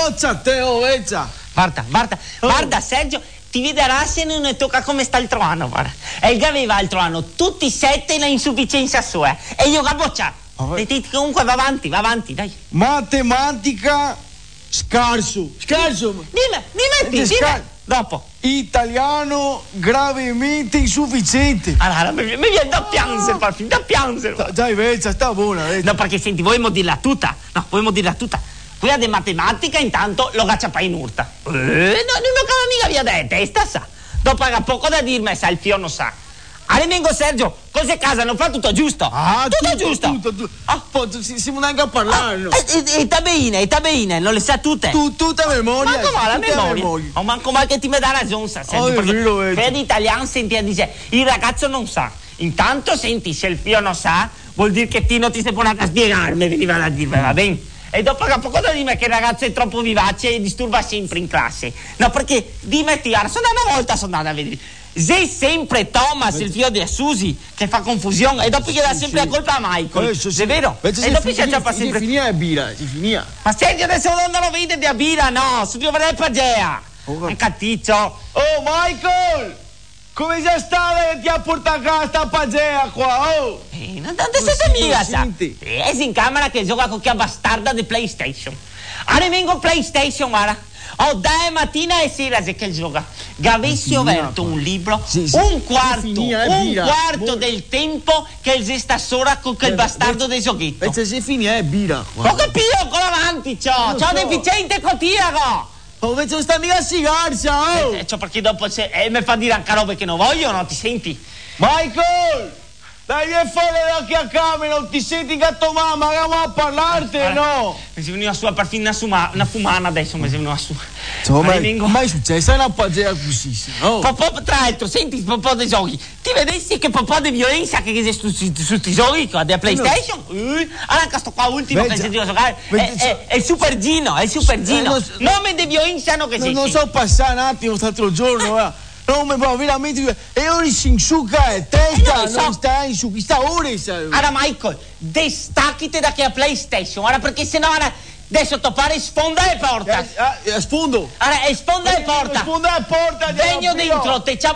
boccia te, Vezza. Guarda Sergio, ti vedrà se non ne tocca come sta l'altro anno, guarda. E il aveva l'altro anno tutti 7 la insufficienza sua. E io boccia. Comunque va avanti, dai. Matematica scarso. Dimmi. Dopo. Italiano gravemente insufficiente. Allora, mi viene da piangere, Dai, Vezza, sta buona, Vezza. No, perché senti, vogliamo dirla tutta. Qui a de matematica intanto lo caccia in urta. No, non mica via da testa, sa. Dopo ha poco da dirmi, sa, il fio non sa. Vengo Sergio, cose casa, non fa tutto giusto. Tutto giusto. Siamo neanche a parlare. No? E sta bene, non le sa tutte. Tutta a memoria. Manco male la memoria. Manco male che ti mi dà ragione, sa, Sergio. Perché per l'italiano senti a dire, il ragazzo non sa. Intanto senti, se il fio non sa, vuol dire che Tino ti sei buonato a spiegarmi, veniva da dire, va bene? E dopo a poco da dire che il ragazzo è troppo vivace e disturba sempre in classe. No, perché dimmi, sono andata a vedere. C'è sempre Thomas, il figlio di Susi, che fa confusione e dopo gli dà sempre la colpa a Michael. È vero? E dopo si acciappa sempre. Si finia birra, si finia. Ma senti, adesso non lo vede di birra, no, su di vedere Pagea. È catticcio. Oh, Michael! Come già sta che ti ha portato a casa sta Pagea qua, oh? Non sei mica, sa. È in camera che gioca con chi bastarda di PlayStation. Ora vengo PlayStation, guarda. Dai mattina e sera che gioca. Che avessi aperto un libro, un quarto del tempo che sta sopra con quel bastardo dei giochetti. E se si finisce birra. Ho capito, ancora avanti, ciò deficiente cotiago. Come non sta mica a sigarsa, oh! Ciò perché dopo mi fa dire anche robe che non voglio, no? Ti senti? Michael! Dai fuori da qui a camera, non ti senti gatto mamma, andiamo a parlarti, no? Mi si veniva su a partire una fumana adesso, mi si veniva su. Ma è successo? È una Pagea così, no? Tra l'altro, senti, Popò dei giochi, ti vedessi che Popò di violenza che c'è su questi giochi qua della PlayStation? Allora, sto qua ultimo che sentivo giocare, è il Super Gino, nome di violenza no che c'è. Non so passare un attimo l'altro giorno, non mi va veramente. E ora si insucca e testa, non sta in su, sta ora. Allora, Michael, destacchite da che a PlayStation, ora perché sennò adesso toppare sfonda le porta. Sfondo. Allora, sfonda le porta. Sfonda le porta. Vengo dentro, te